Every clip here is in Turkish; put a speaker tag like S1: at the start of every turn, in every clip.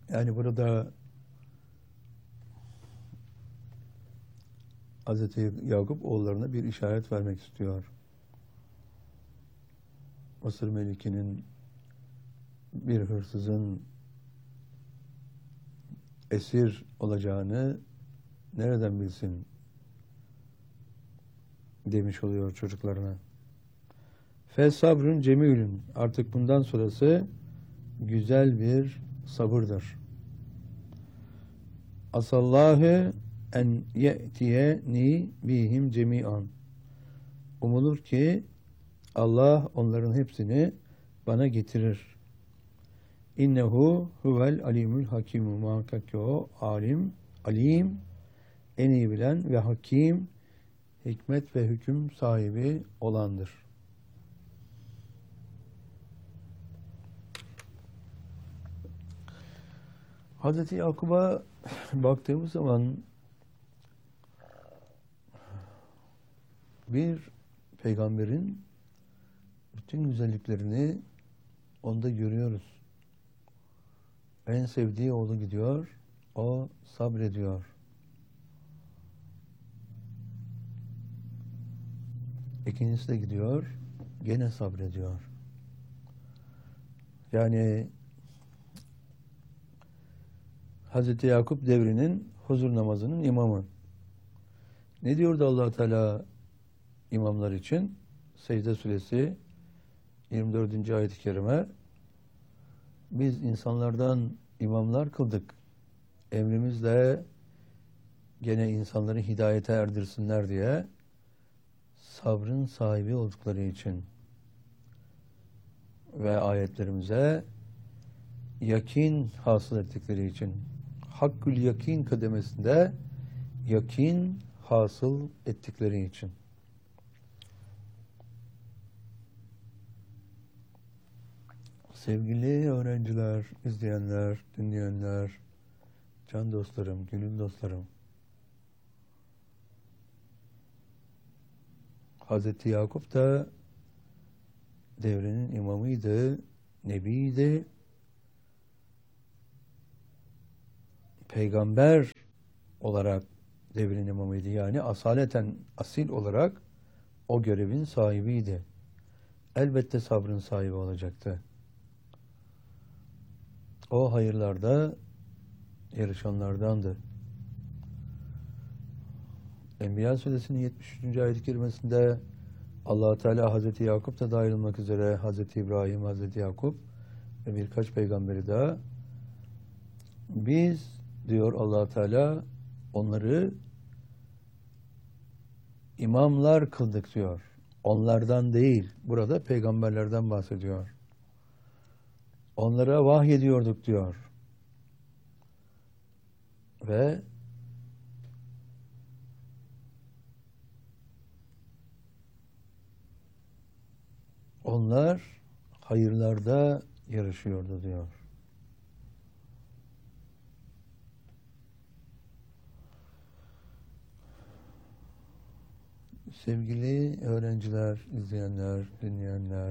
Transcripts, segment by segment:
S1: Yani burada Hz. Yakup oğullarına bir işaret vermek istiyor. Mısır Meliki'nin bir hırsızın esir olacağını nereden bilsin demiş oluyor çocuklarına. Fe sabrun cemilün. Artık bundan sonrası güzel bir sabırdır. Asallahu en ye'tiyeni bihim cemi'an. Umulur ki Allah onların hepsini bana getirir. İnnehu huvel alimul hakimu. Muhakkak ki o alim, en iyi bilen ve hakim, hikmet ve hüküm sahibi olandır. Hazreti Yakub'a baktığımız zaman bir peygamberin bütün güzelliklerini onda görüyoruz. En sevdiği oğlu gidiyor, o sabrediyor. İkincisi de gidiyor, gene sabrediyor. Yani Hazreti Yakup devrinin huzur namazının imamı. Ne diyordu Allah Teala imamlar için? Secde Suresi 24. ayet-i kerime. Biz insanlardan imamlar kıldık. Emrimizle gene insanları hidayete erdirsinler diye, sabrın sahibi oldukları için ve ayetlerimize yakin hasıl ettikleri için, hakkül yakin kademesinde yakin hasıl ettikleri için. Sevgili öğrenciler, izleyenler, dinleyenler, can dostlarım, gönül dostlarım, Hazreti Yakup da devrenin imamıydı, nebiydi, peygamber olarak devrin imamıydı. Yani asaleten, asil olarak o görevin sahibiydi. Elbette sabrın sahibi olacaktı. O hayırlarda yarışanlardandı. Enbiya Suresinin 73. ayet-i kerimesinde Allah Teala Hazreti Yakup da dahil olmak üzere Hazreti İbrahim, Hazreti Yakup ve birkaç peygamberi daha, biz diyor Allah Teala onları imamlar kıldık diyor. Onlardan değil, burada peygamberlerden bahsediyor. Onlara vahyediyorduk diyor. Ve onlar hayırlarda yarışıyordu diyor. Sevgili öğrenciler, izleyenler, dinleyenler,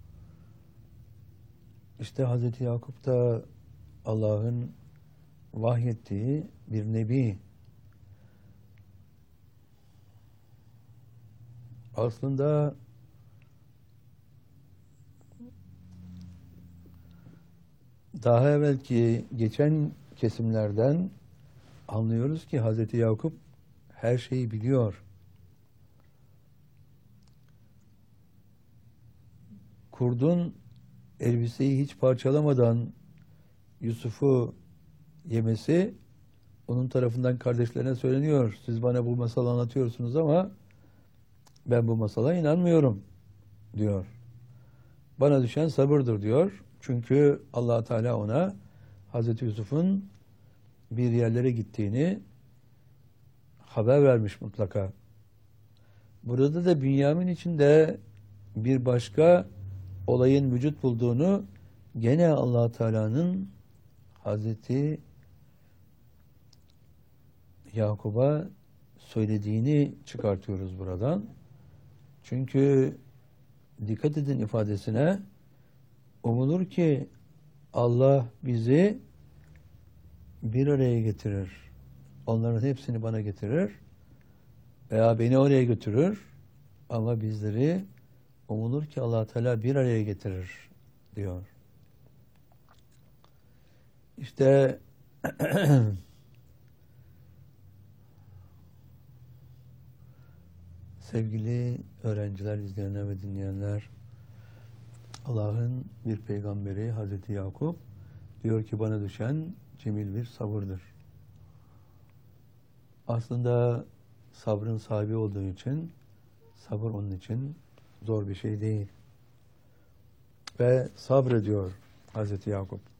S1: işte Hazreti Yakup da Allah'ın vahyettiği bir nebi. Aslında daha evvelki geçen kesimlerden anlıyoruz ki Hazreti Yakup her şeyi biliyor. Kurdun elbiseyi hiç parçalamadan Yusuf'u yemesi onun tarafından kardeşlerine söyleniyor. Siz bana bu masalı anlatıyorsunuz ama ben bu masala inanmıyorum diyor. Bana düşen sabırdır diyor. Çünkü Allah Teala ona Hazreti Yusuf'un bir yerlere gittiğini haber vermiş mutlaka. Burada da Bünyamin içinde bir başka olayın vücut bulduğunu gene Allah Teala'nın Hazreti Yakub'a söylediğini çıkartıyoruz buradan. Çünkü dikkat edin ifadesine, umulur ki Allah bizi bir araya getirir. Onların hepsini bana getirir veya beni oraya götürür ama bizleri umulur ki Allah Teala bir araya getirir diyor. İşte sevgili öğrenciler, izleyenler ve dinleyenler, Allah'ın bir peygamberi Hazreti Yakup diyor ki bana düşen cemil bir sabırdır. Aslında sabrın sahibi olduğu için sabır onun için zor bir şey değil. Ve sabrediyor Hazreti Yakup.